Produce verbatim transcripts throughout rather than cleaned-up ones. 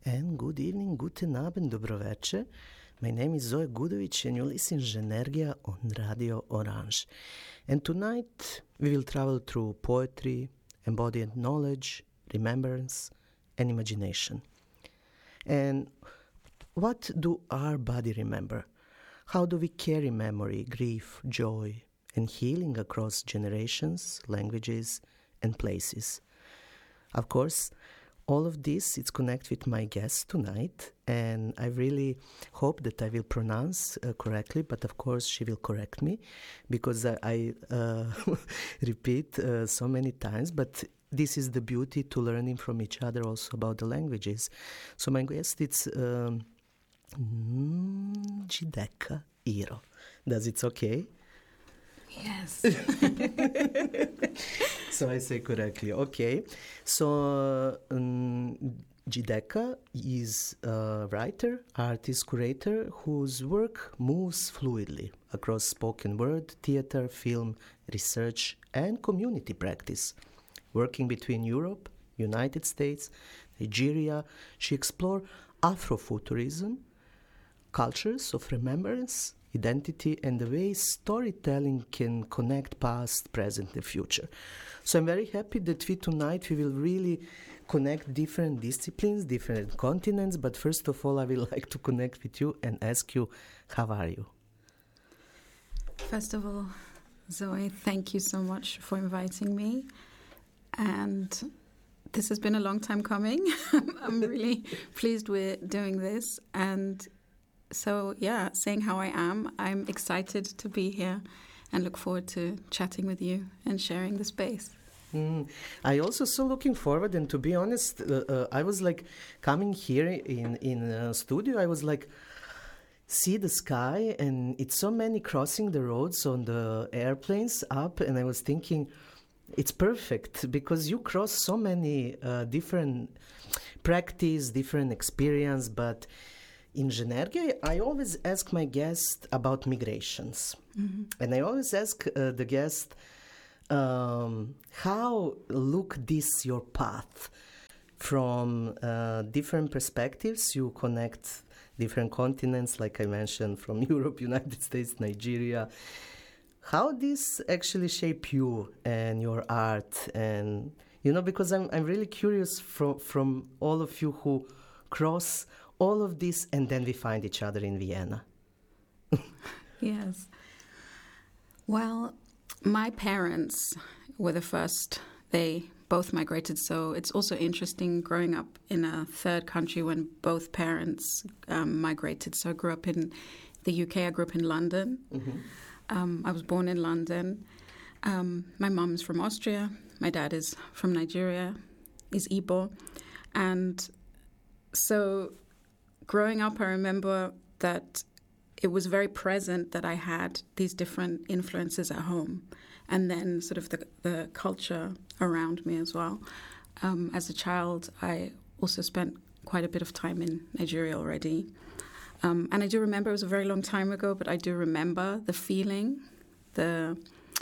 And good evening, guten Abend, dobroveče. My name is Zoe Gudovic and you listen to Zhenergia on Radio Orange. And tonight we will travel through poetry, embodied knowledge, remembrance, and imagination. And what do our body remember? How do we carry memory, grief, joy, and healing across generations, languages, and places? Of course, all of this is connected with my guest tonight, and I really hope that I will pronounce uh, correctly, but of course she will correct me, because I, I uh, repeat uh, so many times, but this is the beauty to learning from each other also about the languages. So my guest is um, Njideka Iro. Does it okay? Yes. So I say correctly. Okay. So um, Njideka is a writer, artist, curator whose work moves fluidly across spoken word, theater, film, research, and community practice. Working between Europe, United States, Nigeria, she explored Afrofuturism, cultures of remembrance, identity, and the way storytelling can connect past, present, and future. So I'm very happy that we tonight we will really connect different disciplines, different continents, but first of all I will like to connect with you and ask you, how are you? First of all, Zoe, thank you so much for inviting me. And this has been a long time coming. I'm really pleased we're doing this. And so, yeah, saying how I am, I'm excited to be here and look forward to chatting with you and sharing the space. Mm. I also so looking forward, and to be honest, uh, uh, I was like coming here in in a studio. I was like, see the sky, and it's so many crossing the roads on the airplanes up, and I was thinking, it's perfect because you cross so many uh, different practice, different experience, but. In Zhenergia, I always ask my guest about migrations. Mm-hmm. And I always ask uh, the guest, um, how look this your path? From uh, different perspectives, you connect different continents, like I mentioned, from Europe, United States, Nigeria. How this actually shape you and your art? And, you know, because I'm, I'm really curious from, from all of you who cross all of this, and then we find each other in Vienna. Yes. Well, my parents were the first. They both migrated, so it's also interesting growing up in a third country when both parents um, migrated. So I grew up in the U K. I grew up in London. Mm-hmm. Um, I was born in London. Um, my mom is from Austria. My dad is from Nigeria, is Igbo. And so growing up, I remember that it was very present that I had these different influences at home, and then sort of the, the culture around me as well. Um, as a child, I also spent quite a bit of time in Nigeria already. Um, and I do remember, it was a very long time ago, but I do remember the feeling, the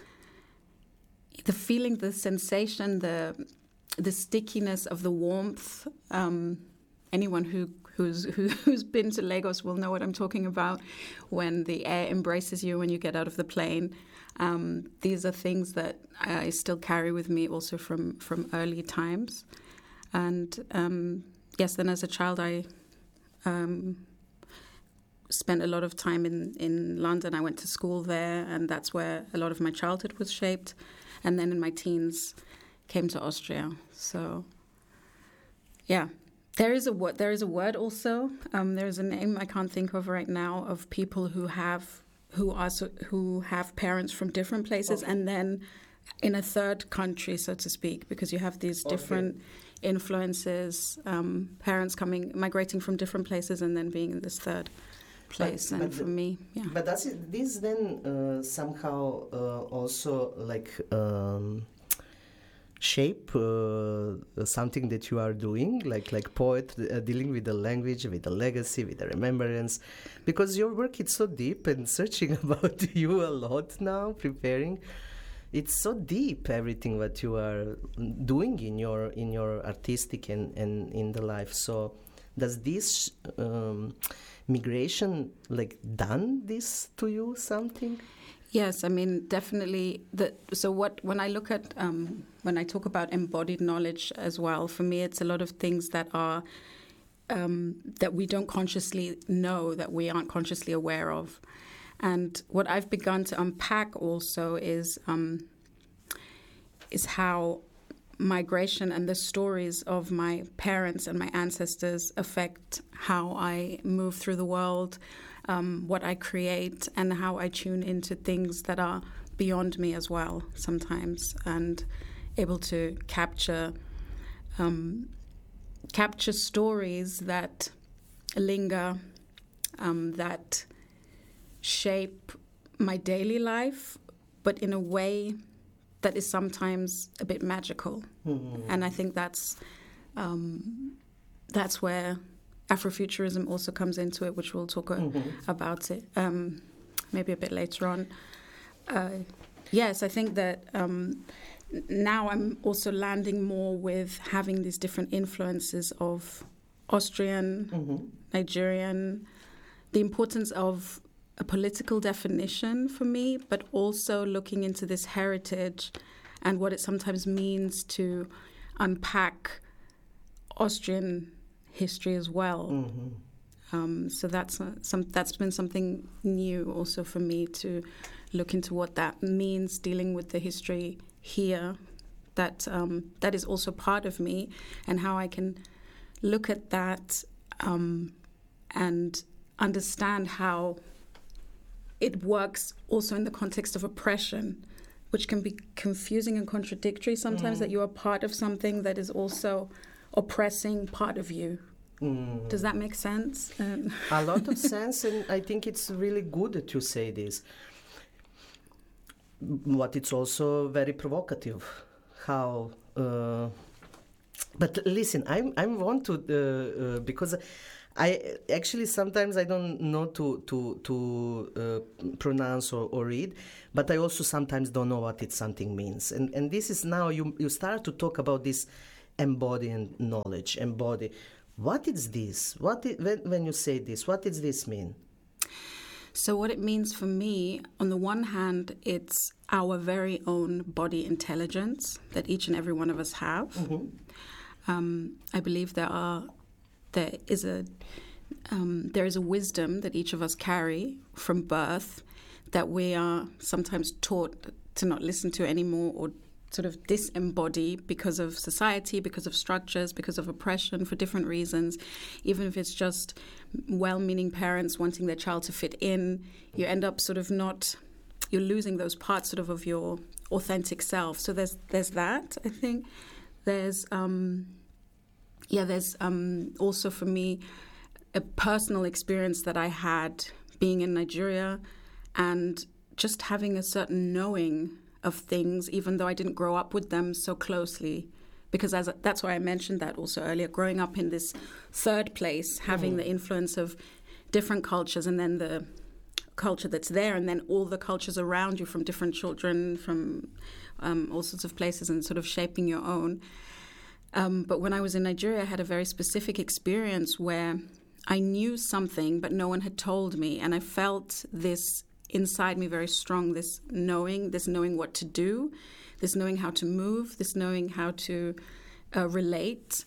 the feeling, the sensation, the the stickiness of the warmth. Um, anyone who Who's, who, who's been to Lagos will know what I'm talking about when the air embraces you when you get out of the plane. Um, these are things that I still carry with me also from, from early times. And um, yes, then as a child, I um, spent a lot of time in, in London. I went to school there, and that's where a lot of my childhood was shaped. And then in my teens, came to Austria. So, yeah. There is a word. There is a word also. Um, there is a name I can't think of right now of people who have who are so, who have parents from different places, okay. And then in a third country, so to speak, because you have these different okay. influences, um, parents coming migrating from different places, and then being in this third place. But, and but for the, me, yeah. But does it, this then uh, somehow uh, also like? Um, shape uh, something that you are doing, like like poet uh, dealing with the language, with the legacy, with the remembrance, because your work is so deep, and searching about you a lot now, preparing, it's so deep, everything what you are doing in your in your artistic and, and in the life. So Does this um, migration like done this to you something? Yes, I mean definitely. The, so what when I look at um, when I talk about embodied knowledge as well, for me it's a lot of things that are um, that we don't consciously know, that we aren't consciously aware of. And what I've begun to unpack also is um, is how migration and the stories of my parents and my ancestors affect how I move through the world, um, what I create, and how I tune into things that are beyond me as well sometimes, and able to capture um, capture stories that linger, um, that shape my daily life, but in a way that is sometimes a bit magical. Mm-hmm. And I think that's um, that's where Afrofuturism also comes into it, which we'll talk mm-hmm. about it um, maybe a bit later on. Uh, yes, I think that um, now I'm also landing more with having these different influences of Austrian, mm-hmm. Nigerian, the importance of a political definition for me, but also looking into this heritage and what it sometimes means to unpack Austrian history as well. Mm-hmm. Um, so that's a, some that's been something new also for me, to look into what that means, dealing with the history here. That um, that is also part of me, and how I can look at that um, and understand how it works also in the context of oppression, which can be confusing and contradictory sometimes, mm. that you are part of something that is also oppressing part of you. Mm. Does that make sense? Um. A lot of sense, and I think it's really good that you say this. But it's also very provocative. How... Uh, but listen, I I want to... Uh, uh, because... I actually sometimes I don't know to to to uh, pronounce or, or read, but I also sometimes don't know what it something means. And and this is now you you start to talk about this embodied knowledge, embody. What is this? What it, when when you say this, what does this mean? So what it means for me, on the one hand, it's our very own body intelligence that each and every one of us have. Mm-hmm. Um, I believe there are. There is a um, there is a wisdom that each of us carry from birth that we are sometimes taught to not listen to anymore, or sort of disembody because of society, because of structures, because of oppression, for different reasons. Even if it's just well-meaning parents wanting their child to fit in, you end up sort of not, you're losing those parts sort of of your authentic self. So there's there's that, I think. There's... Um, Yeah, there's um, also for me a personal experience that I had being in Nigeria, and just having a certain knowing of things, even though I didn't grow up with them so closely. Because as a, that's why I mentioned that also earlier, growing up in this third place, having mm. the influence of different cultures, and then the culture that's there, and then all the cultures around you from different children, from um, all sorts of places, and sort of shaping your own. Um, but when I was in Nigeria, I had a very specific experience where I knew something, but no one had told me. And I felt this inside me very strong, this knowing, this knowing what to do, this knowing how to move, this knowing how to uh, relate.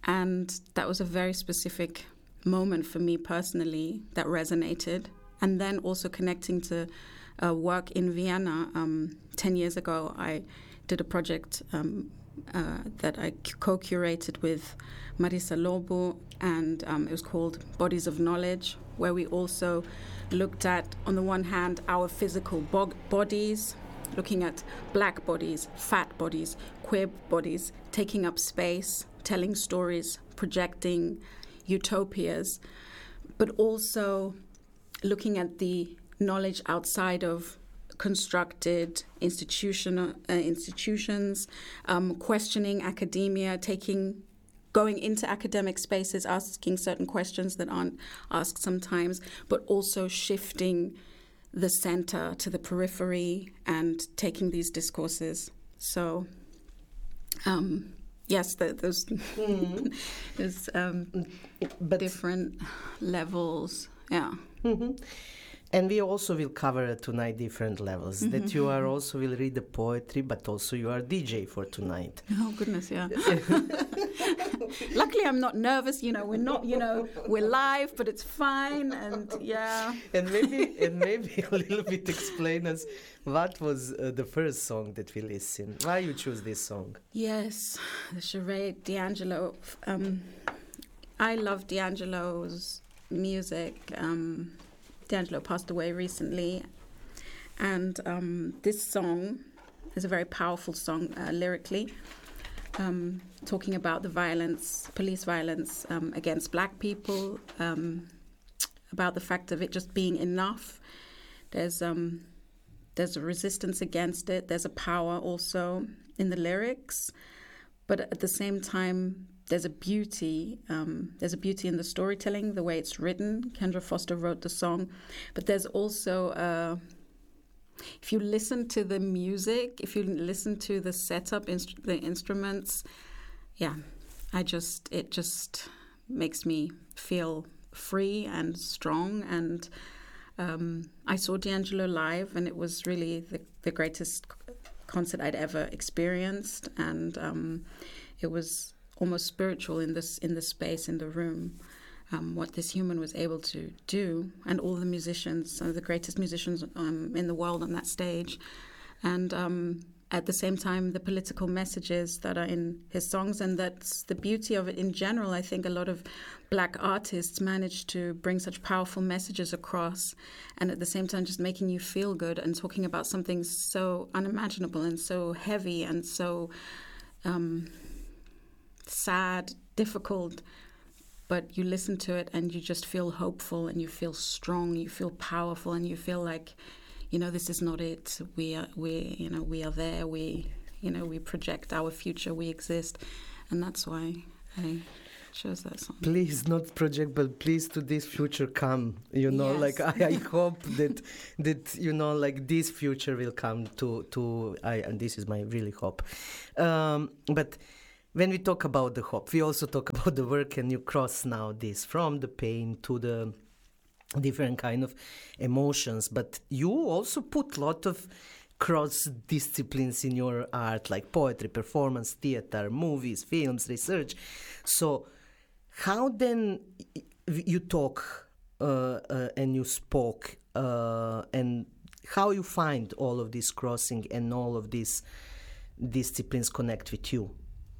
And that was a very specific moment for me personally that resonated. And then also connecting to uh, work in Vienna. Um, ten years ago, I did a project um Uh, that I co-curated with Marisa Lobo, and um, it was called Bodies of Knowledge, where we also looked at, on the one hand, our physical bo- bodies, looking at black bodies, fat bodies, queer bodies, taking up space, telling stories, projecting utopias, but also looking at the knowledge outside of constructed institution, uh, institutions, um, questioning academia, taking, going into academic spaces, asking certain questions that aren't asked sometimes, but also shifting the center to the periphery and taking these discourses. So, um, yes, the, those mm. there's um, but different levels. Yeah. Mm-hmm. And we also will cover tonight different levels. Mm-hmm. That you are also will read the poetry, but also you are D J for tonight. Oh goodness, yeah. Luckily, I'm not nervous. You know, we're not. You know, we're live, but it's fine. And yeah. And maybe, and maybe a little bit explain us what was uh, the first song that we listened. Why you choose this song? Yes, the charade, D'Angelo. Um, I love D'Angelo's music. Um, D'Angelo passed away recently, and um, this song is a very powerful song uh, lyrically, um, talking about the violence, police violence um, against black people, um, about the fact of it just being enough. There's um, there's a resistance against it. There's a power also in the lyrics, but at the same time, there's a beauty. Um, there's a beauty in the storytelling, the way it's written. Kendra Foster wrote the song, but there's also, uh, if you listen to the music, if you listen to the setup, inst- the instruments, yeah, I just it just makes me feel free and strong. And um, I saw D'Angelo live, and it was really the, the greatest concert I'd ever experienced, and um, it was almost spiritual in this in the space, in the room, um, what this human was able to do, and all the musicians, some of the greatest musicians um, in the world on that stage, and um, at the same time the political messages that are in his songs. And that's the beauty of it in general. I think a lot of black artists manage to bring such powerful messages across, and at the same time just making you feel good and talking about something so unimaginable and so heavy and so um, sad, difficult, but you listen to it and you just feel hopeful and you feel strong, you feel powerful, and you feel like, you know, this is not it. We are, we, you know, we are there. We, you know, we project our future. We exist, and that's why I chose that song. Please, not project, but please to this future come. You know, yes. like I, I hope that that you know, like this future will come to to. I and this is my really hope, um, but. When we talk about the hope, we also talk about the work, and you cross now this from the pain to the different kind of emotions. But you also put a lot of cross disciplines in your art, like poetry, performance, theater, movies, films, research. So how then you talk uh, uh, and you spoke uh, and how you find all of this crossing and all of these disciplines connect with you?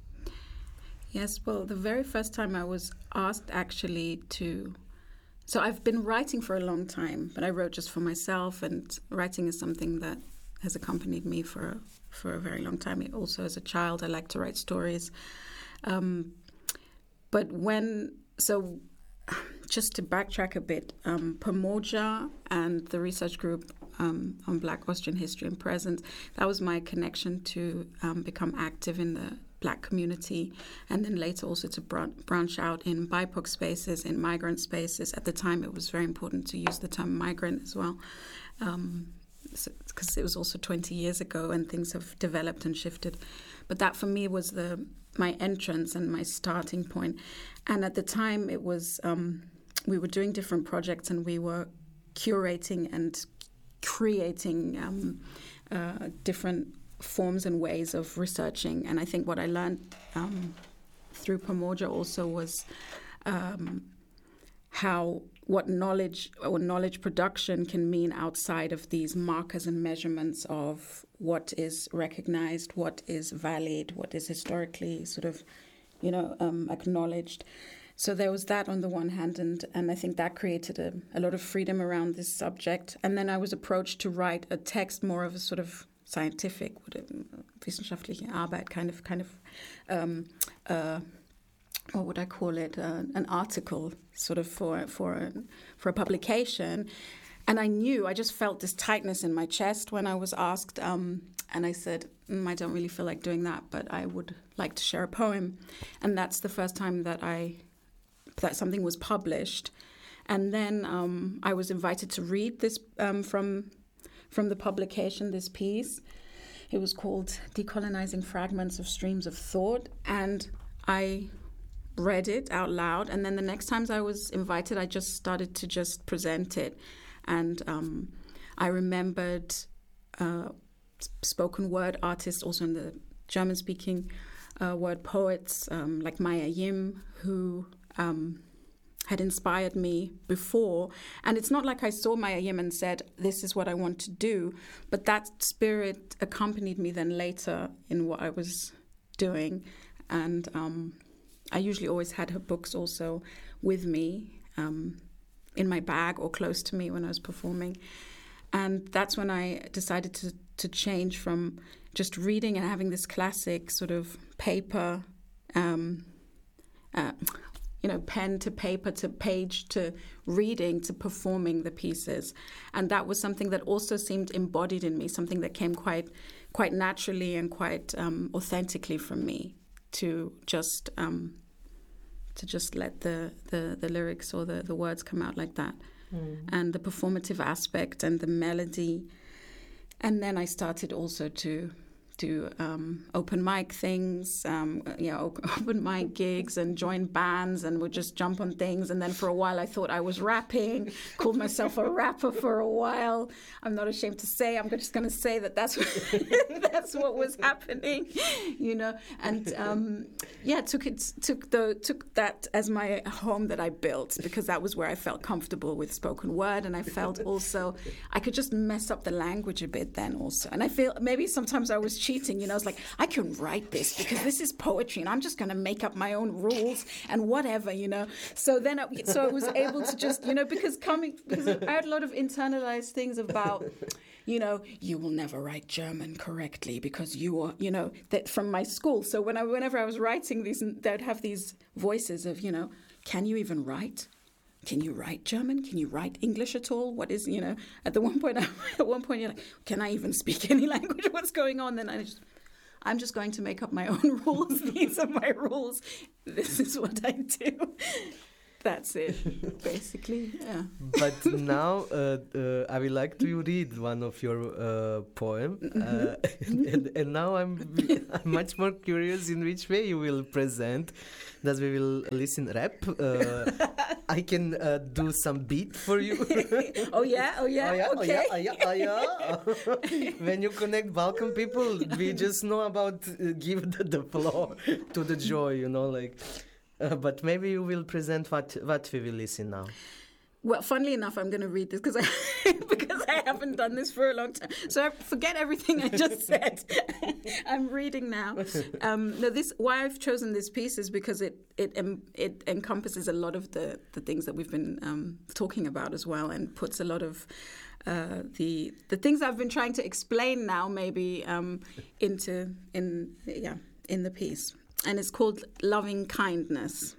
Yes, well, the very first time I was asked actually to... So I've been writing for a long time, but I wrote just for myself, and writing is something that has accompanied me for, for a very long time. Also, as a child, I like to write stories. Um, but when... So just to backtrack a bit, um, Pomoja and the research group um, on Black Austrian history and present, that was my connection to um, become active in the Black community, and then later also to br- branch out in B I P O C spaces, in migrant spaces. At the time, it was very important to use the term migrant as well, um, because so, it was also twenty years ago, and things have developed and shifted. But that for me was the my entrance and my starting point. And at the time, it was um, we were doing different projects, and we were curating and creating um, uh, different forms and ways of researching. And I think what I learned um, through Pomoja also was um, how what knowledge or knowledge production can mean outside of these markers and measurements of what is recognized, what is valid, what is historically sort of, you know, um, acknowledged. So there was that on the one hand, and, and I think that created a, a lot of freedom around this subject. And then I was approached to write a text, more of a sort of scientific, wissenschaftliche Arbeit, kind of, kind of, um, uh, what would I call it? Uh, an article, sort of for for a, for a publication. And I knew, I just felt this tightness in my chest when I was asked, um, and I said, mm, I don't really feel like doing that, but I would like to share a poem. And that's the first time that I that something was published. And then um, I was invited to read this um, from. from the publication, this piece, It was called Decolonizing Fragments of Streams of Thought, and I read it out loud, and then the next times I was invited, I just started to just present it. And um, I remembered uh, spoken word artists, also in the German-speaking uh, word poets, um, like Maya Yim, who um, had inspired me before. And it's not like I saw Maya Yim and said, this is what I want to do, but that spirit accompanied me then later in what I was doing. And um, I usually always had her books also with me um, in my bag or close to me when I was performing. And that's when I decided to, to change from just reading and having this classic sort of paper, um, uh, you know, pen to paper to page to reading to performing the pieces. And that was something that also seemed embodied in me, something that came quite, quite naturally and quite um, authentically from me. To just um, to just let the, the, the lyrics or the, the words come out like that. Mm. And the performative aspect and the melody. And then I started also to do um, open mic things, um, you know, open mic gigs and join bands and would just jump on things. And then for a while I thought I was rapping, called myself a rapper for a while. I'm not ashamed to say, I'm just going to say that that's what, that's what was happening, you know. And um, yeah, took it took the took that as my home that I built, because that was where I felt comfortable with spoken word, and I felt also I could just mess up the language a bit then also. And I feel maybe sometimes I was cheating, you know, it's like, I can write this because this is poetry and I'm just going to make up my own rules and whatever, you know. So then, I, so I was able to just, you know, because coming, because I had a lot of internalized things about, you know, you will never write German correctly because you are, you know, that from my school. So when I, whenever I was writing these, they'd have these voices of, you know, can you even write? Can you write German? Can you write English at all? What is, you know, at the one point, at one point you're like, can I even speak any language? What's going on? Then I just, I'm just going to make up my own rules. These are my rules. This is what I do. That's it, basically, yeah. But now uh, uh, I would like to read one of your uh, poem. Uh, and, and now I'm, I'm much more curious in which way you will present. That we will listen rap. Uh, I can uh, do some beat for you. Oh yeah, oh yeah, oh, yeah okay. Oh yeah, oh yeah, oh yeah. When you connect Balkan people, we just know about uh, give the, the floor to the joy, you know, like. Uh, but maybe you will present what what we will listen now. Well, funnily enough, I'm going to read this because I because I haven't done this for a long time. So I forget everything I just said. I'm reading now. Um, no, this why I've chosen this piece is because it it um, it encompasses a lot of the, the things that we've been um, talking about as well, and puts a lot of uh, the the things I've been trying to explain now maybe um, into in yeah in the piece. And it's called Loving Kindness.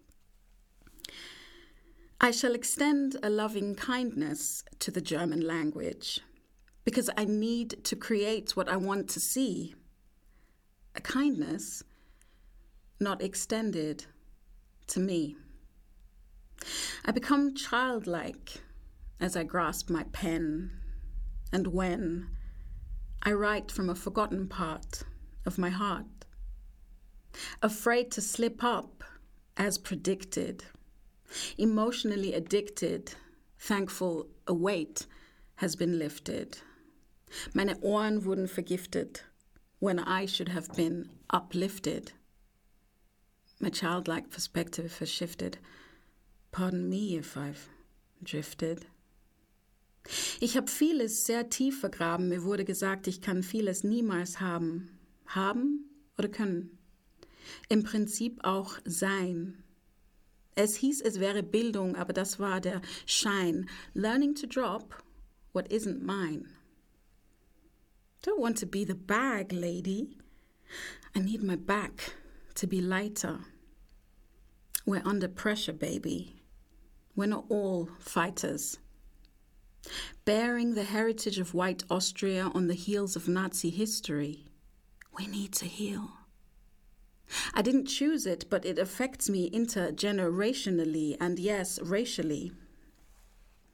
I shall extend a loving kindness to the German language because I need to create what I want to see. A kindness not extended to me. I become childlike as I grasp my pen, and when I write from a forgotten part of my heart, afraid to slip up as predicted, emotionally addicted, thankful a weight has been lifted. Meine Ohren wurden vergiftet when I should have been uplifted. My childlike perspective has shifted. Pardon me if I've drifted. Ich habe vieles sehr tief vergraben. Mir wurde gesagt, ich kann vieles niemals haben. Haben oder können. Im Prinzip auch sein. Es hieß, es wäre Bildung, aber das war der Schein. Learning to drop what isn't mine. Don't want to be the bag, lady. I need my back to be lighter. We're under pressure, baby. We're not all fighters. Bearing the heritage of white Austria on the heels of Nazi history, we need to heal. I didn't choose it, but it affects me intergenerationally and, yes, racially.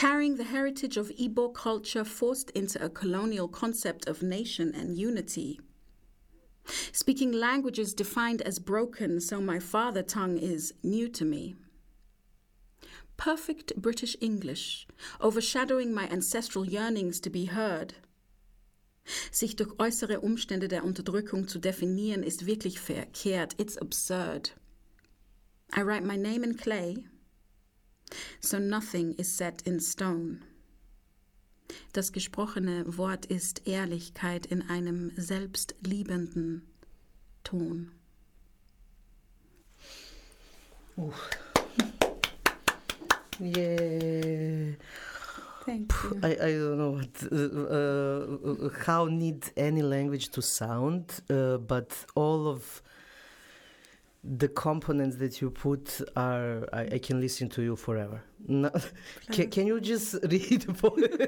carrying the heritage of Igbo culture forced into a colonial concept of nation and unity. Speaking languages defined as broken, so my father tongue is new to me. Perfect British English, overshadowing my ancestral yearnings to be heard. Sich durch äußere Umstände der Unterdrückung zu definieren, ist wirklich verkehrt. It's absurd. I write my name in clay, so nothing is set in stone. Das gesprochene Wort ist Ehrlichkeit in einem selbstliebenden Ton. Ooh. Yeah. Thank you. I, I don't know what, uh, uh, how need any language to sound, uh, but all of the components that you put are, I, I can listen to you forever. No, can, can you just read the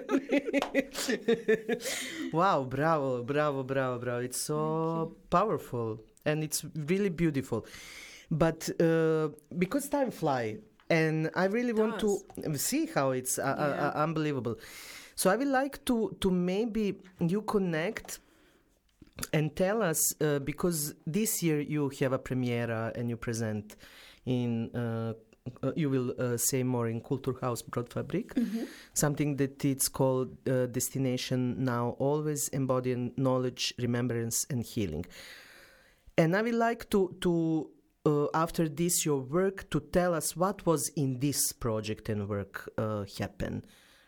poem? Wow, bravo, bravo, bravo, bravo. It's so powerful and it's really beautiful. But uh, because time flies, and I really It want does. to see how it's uh, Yeah. uh, unbelievable. So I would like to, to maybe you connect and tell us, uh, because this year you have a premiere and you present in, uh, uh, you will uh, say more in Kulturhaus Brotfabrik, Mm-hmm. something that it's called uh, Destination Now, always embodying knowledge, remembrance and healing. And I would like to, to uh, after this, your work, to tell us what was in this project and work uh, happen.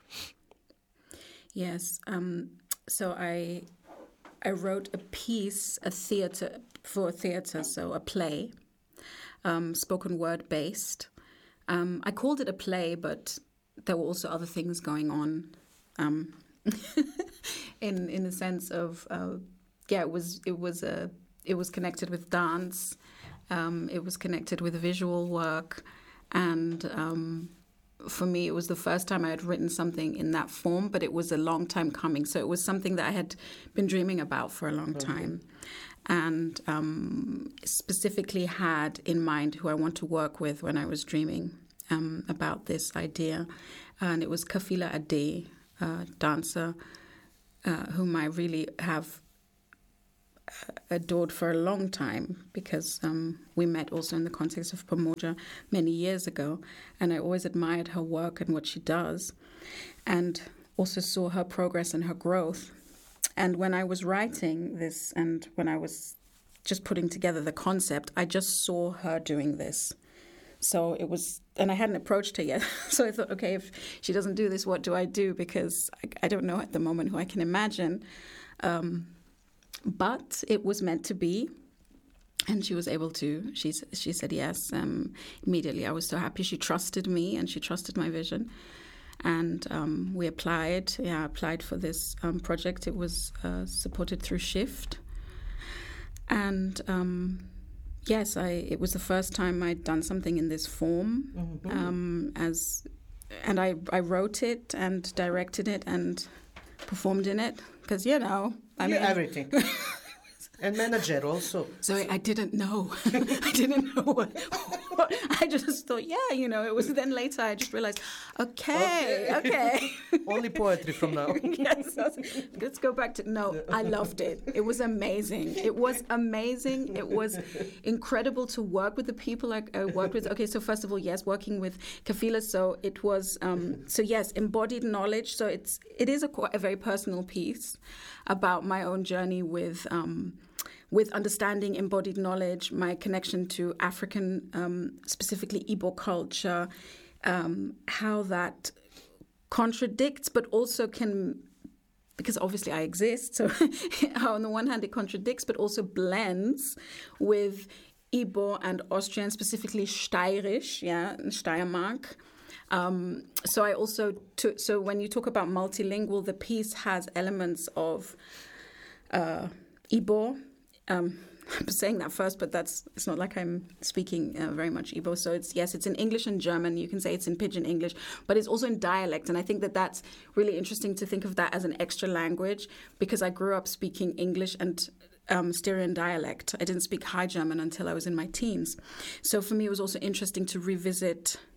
Yes. Um, so I I wrote a piece, a theater for theater, so a play, um, spoken word based. Um, I called it a play, but there were also other things going on, um, in in the sense of uh, yeah, it was it was a it was connected with dance, um, it was connected with visual work, and um, for me, it was the first time I had written something in that form, but it was a long time coming. So it was something that I had been dreaming about for a long time, and um, specifically had in mind who I want to work with when I was dreaming um, about this idea. And it was Kafila Ade, a dancer uh, whom I really have adored for a long time, because um, we met also in the context of Pamoja many years ago, and I always admired her work and what she does, and also saw her progress and her growth. And when I was writing this and when I was just putting together the concept, I just saw her doing this. So it was, and I hadn't approached her yet. So I thought, okay, if she doesn't do this, what do I do? Because I, I don't know at the moment who I can imagine. Um, But it was meant to be, and she was able to. She she said yes um, immediately. I was so happy. She trusted me, and she trusted my vision. And um, we applied. Yeah, I applied for this um, project. It was uh, supported through Shift. And um, yes, I. It was the first time I'd done something in this form. Mm-hmm. Um, as, and I I wrote it and directed it and performed in it, because you know. I mean, yeah, everything. And manager also. So I didn't know. I didn't know what, what. I just thought, yeah, you know, it was then later I just realized, okay, okay. okay. Only poetry from now. Yes. Let's go back to, no, I loved it. It was amazing. It was amazing. It was incredible to work with the people I, I worked with. Okay, so first of all, yes, working with Kafila. So it was, um, so yes, embodied knowledge. So it's, it is a, a very personal piece about my own journey with, um, with understanding embodied knowledge, my connection to African, um, specifically Igbo culture, um, how that contradicts, but also can, because obviously I exist, so how on the one hand it contradicts, but also blends with Igbo and Austrian, specifically Steirisch, yeah, Steiermark. Um, so I also took, so when you talk about multilingual, the piece has elements of uh, Igbo. Um, I'm saying that first, but that's it's not like I'm speaking uh, very much Igbo. So it's yes, it's in English and German. You can say it's in Pidgin English, but it's also in dialect. And I think that that's really interesting to think of that as an extra language, because I grew up speaking English and um, Styrian dialect. I didn't speak High German until I was in my teens. So for me, it was also interesting to revisit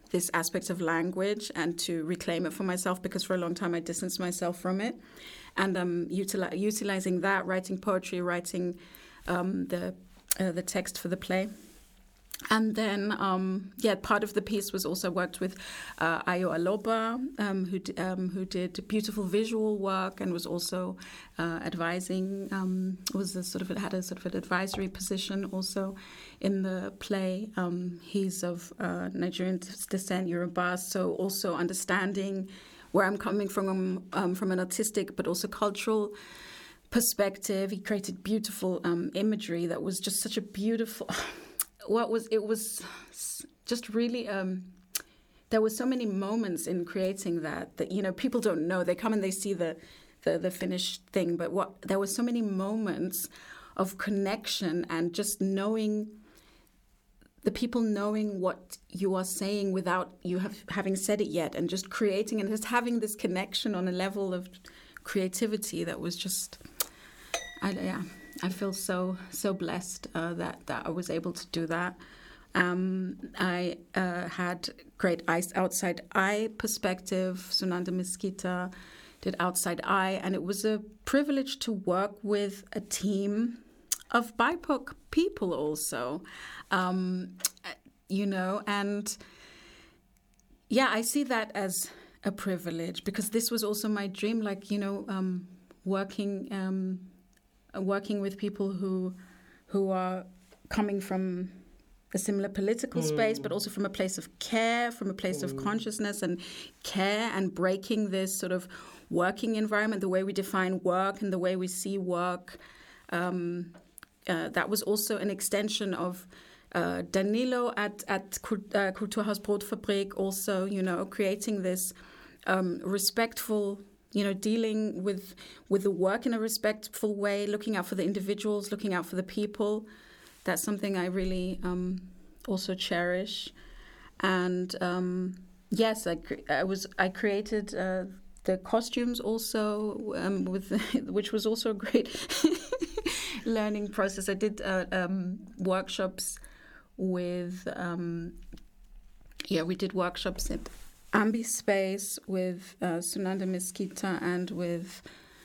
this aspect of language and to reclaim it for myself, because for a long time I distanced myself from it. And um, utili- utilizing that, writing poetry, writing um, the uh, the text for the play. And then, um, yeah, part of the piece was also worked with uh, Ayo Aloba, um, who, d- um, who did beautiful visual work and was also uh, advising, um, was a sort of, had a sort of an advisory position also in the play. Um, he's of uh, Nigerian descent, Yoruba, so also understanding where I'm coming from, um, from an artistic but also cultural perspective. He created beautiful um, imagery that was just such a beautiful... What was it was just really um, there were so many moments in creating that that you know people don't know. They come and they see the the, the finished thing, but what there were so many moments of connection and just knowing the people knowing what you are saying without you have having said it yet, and just creating and just having this connection on a level of creativity that was just I, yeah. I feel so so blessed uh, that that I was able to do that. Um, I uh, had great eyes, outside eye perspective. Sunanda Mesquita did outside eye, and it was a privilege to work with a team of B I P O C people also. Um, you know, and yeah, I see that as a privilege because this was also my dream. Like you know, um, working. Um, working with people who who are coming from a similar political mm. space, but also from a place of care, from a place mm. of consciousness and care, and breaking this sort of working environment, the way we define work and the way we see work. Um, uh, that was also an extension of uh, Danilo at, at uh, Kulturhaus Brotfabrik, also, you know, creating this um, respectful... You know, dealing with with the work in a respectful way, looking out for the individuals, looking out for the people. That's something I really um, also cherish. And um, yes, I, I was I created uh, the costumes also, um, with which was also a great learning process. I did uh, um, workshops with um, yeah, we did workshops at Ambispace with uh, Sunanda Mesquita and with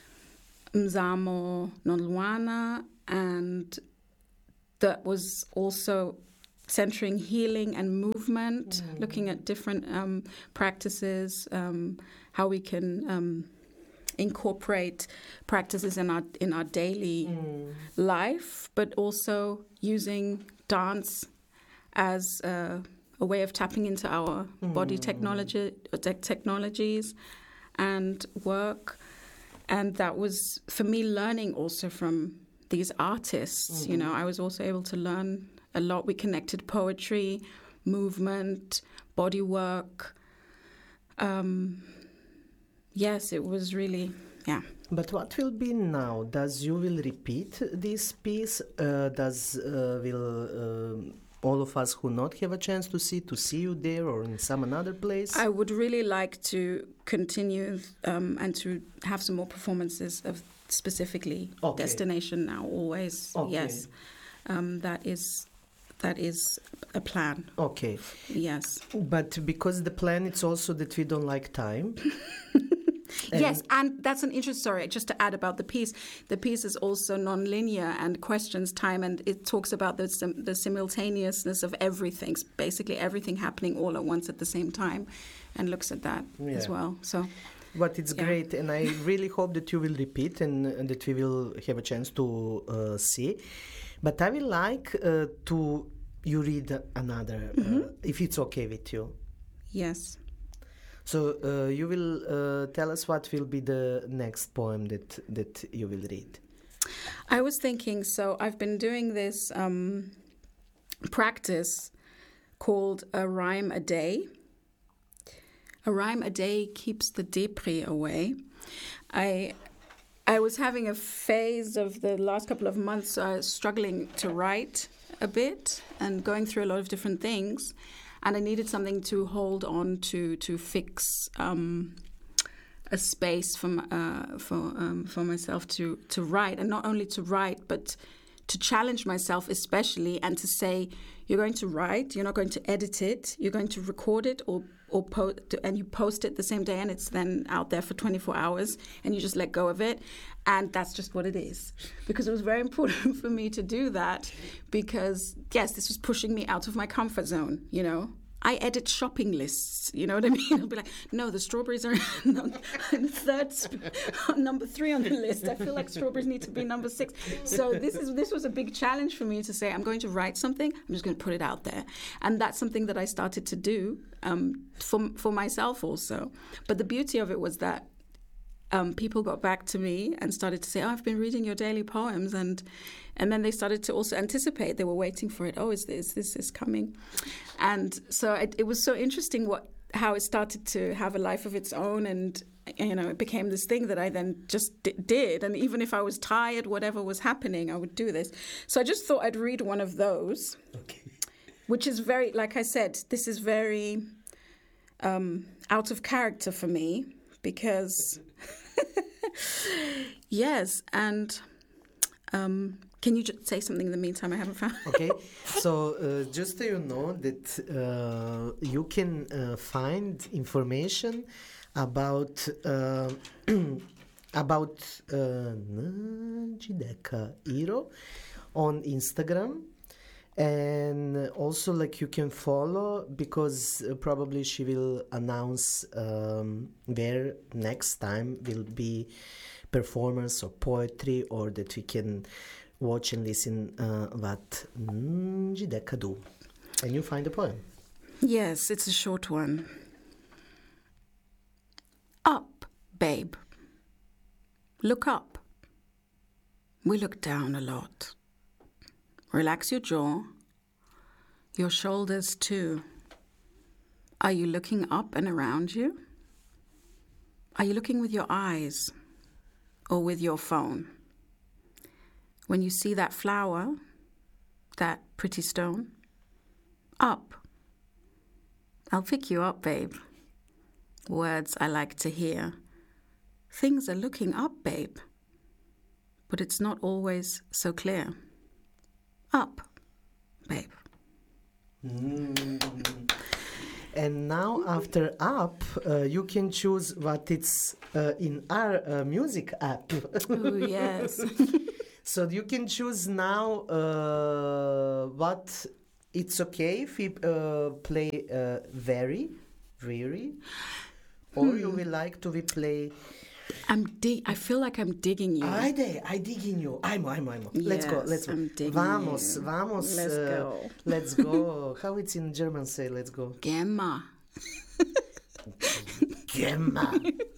Mzamo Nolwana, and that was also centering healing and movement, mm. looking at different um, practices, um, how we can um, incorporate practices in our in our daily mm. life, but also using dance as a a way of tapping into our mm. body technology, te- technologies and work. And that was, for me, learning also from these artists. Mm-hmm. You know, I was also able to learn a lot. We connected poetry, movement, body work. Um, yes, it was really, yeah. But what will be now? Does you will repeat this piece? Uh, does uh, will... Uh, all of us who not have a chance to see, to see you there or in some another place? I would really like to continue um, and to have some more performances of specifically okay. Destination Now, always. Okay. Yes, um, that is that is a plan. Okay. Yes. But because the plan, it's also that we don't like time. And yes, and that's an interest, sorry, just to add about the piece. The piece is also non-linear and questions time, and it talks about the, sim- the simultaneousness of everything, basically everything happening all at once at the same time, and looks at that yeah. as well. So, But it's yeah. great, and I really hope that you will repeat and, and that we will have a chance to uh, see. But I will like uh, to you read another, mm-hmm. uh, if it's okay with you. Yes. So uh, you will uh, tell us what will be the next poem that, that you will read. I was thinking, so I've been doing this um, practice called a rhyme a day. A rhyme a day keeps the depri away. I I was having a phase of the last couple of months uh, struggling to write a bit and going through a lot of different things. And I needed something to hold on to, to fix um, a space for uh, for um, for myself to, to write, and not only to write, but to challenge myself especially, and to say, you're going to write, you're not going to edit it, you're going to record it or or post, and you post it the same day, and it's then out there for twenty-four hours, and you just let go of it, and that's just what it is. Because it was very important for me to do that, because yes, this was pushing me out of my comfort zone, you know. I edit shopping lists, you know what I mean? I'll be like, no, the strawberries are on third, number three on the list. I feel like strawberries need to be number six. So this is this was a big challenge for me to say, I'm going to write something, I'm just going to put it out there. And that's something that I started to do um, for, for myself also. But the beauty of it was that Um, people got back to me and started to say, oh, I've been reading your daily poems. And and then they started to also anticipate. They were waiting for it. Oh, is this, this is coming? And so it, it was so interesting what how it started to have a life of its own. And, you know, it became this thing that I then just d- did. And even if I was tired, whatever was happening, I would do this. So I just thought I'd read one of those, Okay. which is very, like I said, this is very um, out of character for me because... Yes, and um, can you just say something in the meantime? I haven't found. Okay, so uh, just so you know that uh, you can uh, find information about uh, about uh, Njideka Iro on Instagram. And also, like, you can follow, because uh, probably she will announce um, where next time will be performance or poetry, or that we can watch and listen uh, what Njideka do. And you find the poem. Yes, it's a short one. Up, babe. Look up. We look down a lot. Relax your jaw, your shoulders too. Are you looking up and around you? Are you looking with your eyes or with your phone? When you see that flower, that pretty stone, up. I'll pick you up, babe. Words I like to hear. Things are looking up, babe. But it's not always so clear. Up, babe. Mm. And now, after up, uh, you can choose what it's uh, in our uh, music app. Oh, yes. So you can choose now uh, what it's okay if we uh, play uh, very, very, or hmm. you will like to we play. I'm dig- I feel like I'm digging you. I dig, I dig in you. I'm, I'm, I'm. Let's yes, go. Let's go. I'm digging vamos, you. vamos. Let's uh, go. Let's go. How it's in German? Say, let's go. Gemma. Gemma.